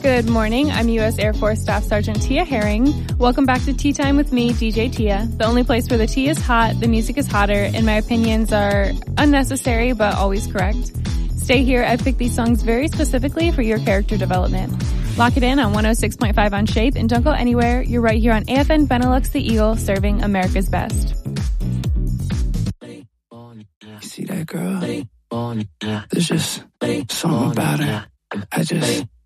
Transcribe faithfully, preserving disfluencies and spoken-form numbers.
Good morning. I'm U S Air Force Staff Sergeant Tia Herring. Welcome back to Tea Time with me, D J Tia, the only place where the tea is hot, the music is hotter, and my opinions are unnecessary but always correct. Stay here. I've picked these songs very specifically for your character development. Lock it in on one oh six point five on Shape and don't go anywhere. You're right here on A F N Benelux the Eagle, serving America's best. You see that girl? There's just something about her. I just